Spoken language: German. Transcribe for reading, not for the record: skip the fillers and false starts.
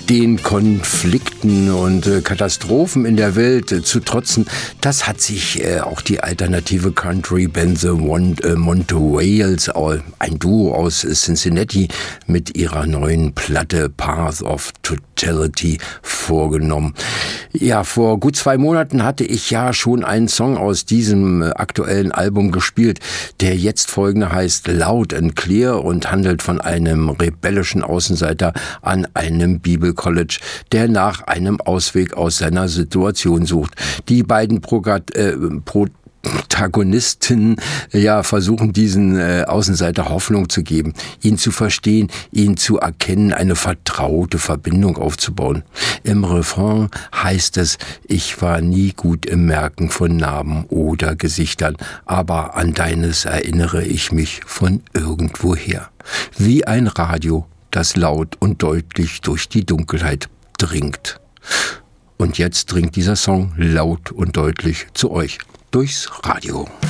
Den Konflikten und Katastrophen in der Welt zu trotzen, das hat sich auch die alternative Country-Band The Montereyals, ein Duo aus Cincinnati, mit ihrer neuen Platte Path of Totality vorgenommen. Ja, vor gut 2 Monaten hatte ich ja schon einen Song aus diesem aktuellen Album gespielt. Der jetzt folgende heißt Loud and Clear und handelt von einem rebellischen Außenseiter an einem Bibelcollege, der nach einem Ausweg aus seiner Situation sucht. Die beiden Protagonisten versuchen diesen Außenseiter Hoffnung zu geben, ihn zu verstehen, ihn zu erkennen, eine vertraute Verbindung aufzubauen. Im Refrain heißt es: Ich war nie gut im Merken von Namen oder Gesichtern, aber an deines erinnere ich mich von irgendwoher. Wie ein Radio, das laut und deutlich durch die Dunkelheit dringt. Und jetzt dringt dieser Song laut und deutlich zu euch durchs Radio.